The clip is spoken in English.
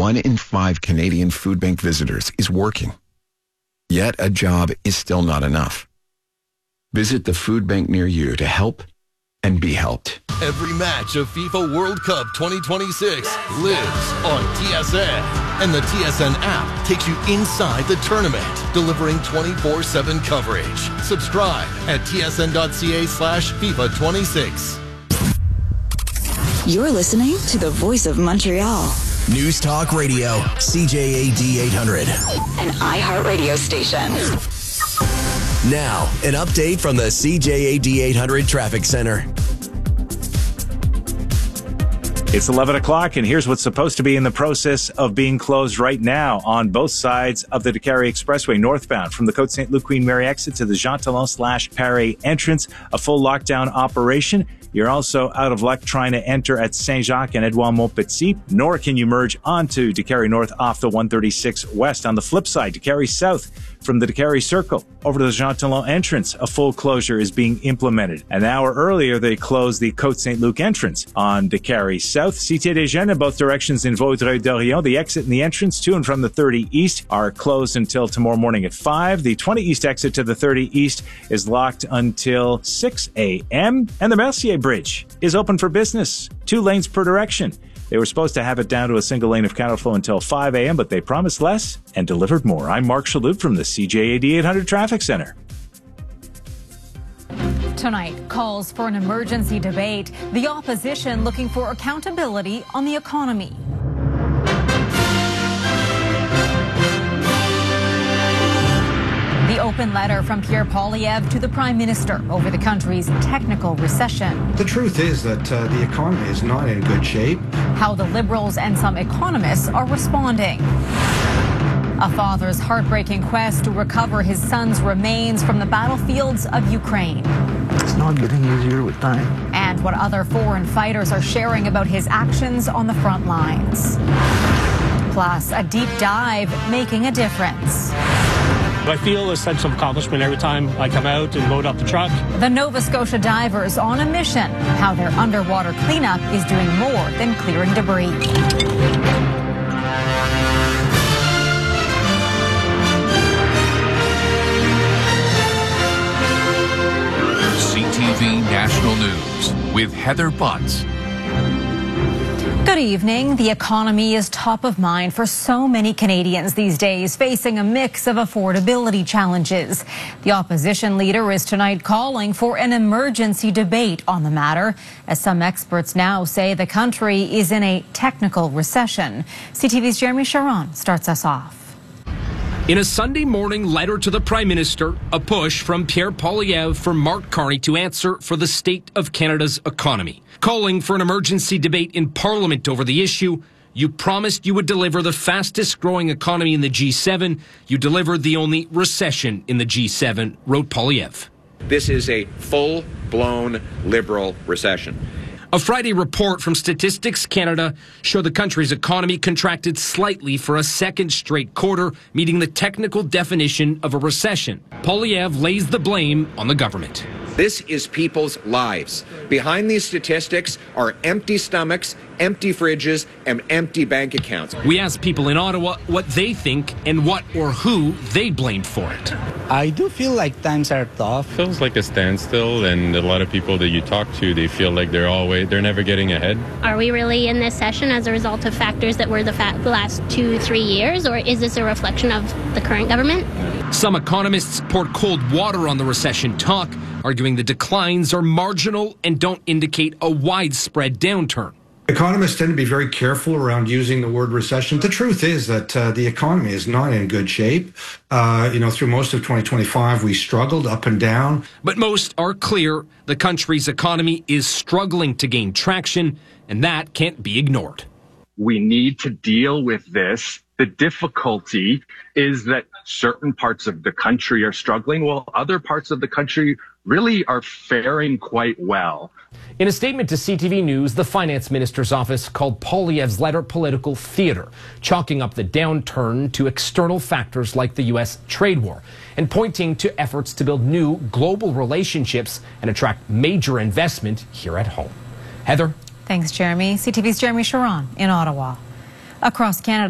1 in 5 Canadian food bank visitors is working. Yet a job is still not enough. Visit the food bank near you to help and be helped. Every match of FIFA World Cup 2026 lives on TSN. And the TSN app takes you inside the tournament, delivering 24/7 coverage. Subscribe at tsn.ca/FIFA26. You're listening to the Voice of Montreal. News Talk Radio, CJAD 800. An iHeartRadio station. Now, an update from the CJAD 800 Traffic Center. It's 11 o'clock, and here's what's supposed to be in the process of being closed right now on both sides of the Décarie Expressway northbound from the Côte Saint-Luc Queen Mary exit to the Jean Talon/Paris entrance. A full lockdown operation. You're also out of luck trying to enter at Saint-Jacques and Edouard-Montpetit, nor can you merge onto Décarie North off the 136 West. On the flip side, Décarie South from the Décarie Circle over to the Jean Talon entrance, a full closure is being implemented. An hour earlier, they closed the Côte Saint-Luc entrance on Décarie South. Cité des Jeunes in both directions in Vaudreuil-Dorion. The exit and the entrance to and from the 30 East are closed until tomorrow morning at 5. The 20 East exit to the 30 East is locked until 6 a.m. And the Mercier Bridge is open for business, 2 lanes per direction. They were supposed to have it down to a single lane of cattle flow until 5 a.m., but they promised less and delivered more. I'm Mark Shalhoub from the CJAD 800 Traffic Center. Tonight, calls for an emergency debate. The opposition looking for accountability on the economy. The open letter from Pierre Poilievre to the Prime Minister over the country's technical recession. The truth is that the economy is not in good shape. How the Liberals and some economists are responding. A father's heartbreaking quest to recover his son's remains from the battlefields of Ukraine. It's not getting easier with time. And what other foreign fighters are sharing about his actions on the front lines. Plus, a deep dive making a difference. I feel a sense of accomplishment every time I come out and load up the truck. The Nova Scotia divers on a mission. How their underwater cleanup is doing more than clearing debris. CTV National News with Heather Butts. Good evening. The economy is top of mind for so many Canadians these days, facing a mix of affordability challenges. The opposition leader is tonight calling for an emergency debate on the matter, as some experts now say the country is in a technical recession. CTV's Jeremy Sharon starts us off. In a Sunday morning letter to the Prime Minister, a push from Pierre Poilievre for Mark Carney to answer for the state of Canada's economy. Calling for an emergency debate in Parliament over the issue, you promised you would deliver the fastest growing economy in the G7. You delivered the only recession in the G7, wrote Poilievre. This is a full-blown Liberal recession. A Friday report from Statistics Canada showed the country's economy contracted slightly for a second straight quarter, meeting the technical definition of a recession. Poilievre lays the blame on the government. This is people's lives. Behind these statistics are empty stomachs, empty fridges, and empty bank accounts. We asked people in Ottawa what they think and what or who they blamed for it. I do feel like times are tough. It feels like a standstill, and a lot of people that you talk to, they feel like they're never getting ahead. Are we really in this session as a result of factors that were the last 2-3 years, or is this a reflection of the current government? Some economists poured cold water on the recession talk, arguing the declines are marginal and don't indicate a widespread downturn. Economists tend to be very careful around using the word recession. The truth is that the economy is not in good shape. Through most of 2025, we struggled up and down. But most are clear the country's economy is struggling to gain traction, and that can't be ignored. We need to deal with this. The difficulty is that certain parts of the country are struggling, while other parts of the country really are faring quite well. In a statement to CTV News, the finance minister's office called Poilievre's letter political theater, chalking up the downturn to external factors like the U.S. trade war and pointing to efforts to build new global relationships and attract major investment here at home. Heather? Thanks, Jeremy. CTV's Jeremy Sharon in Ottawa. Across Canada,